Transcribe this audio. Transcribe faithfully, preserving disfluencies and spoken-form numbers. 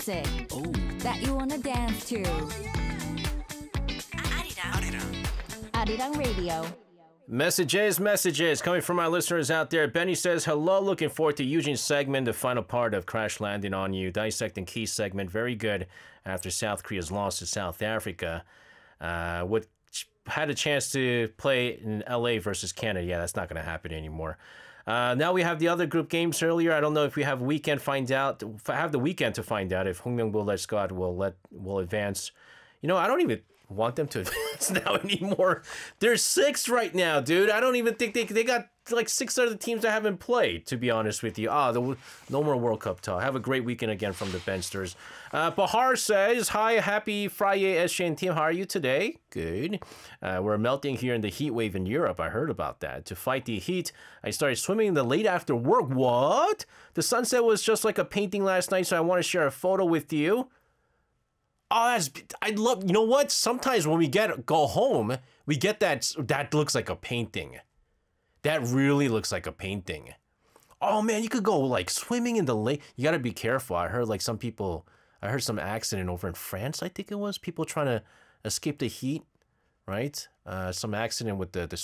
music Oh, that you wanna dance to. Arirang. Arirang Radio. Messages, messages coming from our listeners out there. Benny says, hello, looking forward to Eugene's segment, the final part of Crash Landing on You. Dissecting Key segment, very good after South Korea's loss to South Africa. Uh, what had a chance to play in L A versus Canada. Yeah, that's not going to happen anymore. Uh, now we have the other group games earlier. I don't know if we have weekend find out. Have the weekend to find out if Hongmyeongbul Let's God will let will advance. You know, I don't even want them to advance now anymore. They're sixth right now, dude. I don't even think they they got like six other teams that haven't played, to be honest with you. Ah, the, no more World Cup talk. Have a great weekend again from the Bensters. Uh, Bahar says, hi, happy Friday, S J and team. How are you today? Good. Uh, we're melting here in the heat wave in Europe. I heard about that. To fight the heat, I started swimming in the late after work. What? The sunset was just like a painting last night, so I want to share a photo with you. Oh, that's, I love, you know what? Sometimes when we get go home, we get that, that looks like a painting. That really looks like a painting. Oh man, you could go like swimming in the lake. You got to be careful. I heard like some people, I heard some accident over in France, I think it was. People trying to escape the heat, right? Uh, some accident with the, the